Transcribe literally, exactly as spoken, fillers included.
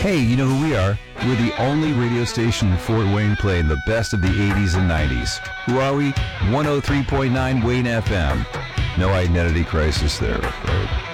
Hey, you know who we are? We're the only radio station in Fort Wayne playing the best of the eighties and nineties. Who are we? one oh three point nine Wayne F M. No identity crisis there, afraid.